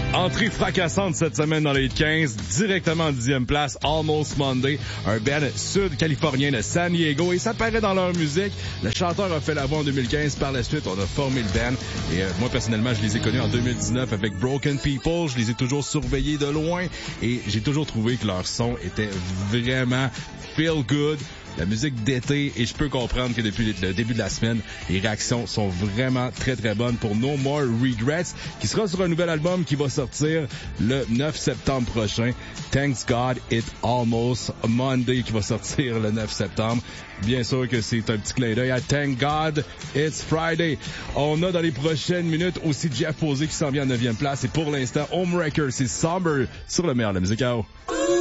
Entrée fracassante cette semaine dans les 15, directement en 10e place, Almost Monday, un band sud-californien de San Diego, et ça paraît dans leur musique. Le chanteur a fait la voix en 2015, par la suite on a formé le band, et moi personnellement je les ai connus en 2019 avec Broken People, je les ai toujours surveillés de loin, et j'ai toujours trouvé que leur son était vraiment feel good. La musique d'été, et je peux comprendre que depuis le début de la semaine, les réactions sont vraiment très très bonnes pour No More Regrets, qui sera sur un nouvel album qui va sortir le 9 septembre prochain. Thanks God It's Almost Monday, qui va sortir le 9 septembre. Bien sûr que c'est un petit clin d'œil à Thank God It's Friday. On a dans les prochaines minutes aussi Jeff Posey qui s'en vient en 9e place, et pour l'instant, Homewrecker, c'est Somber sur le meilleur de la musique.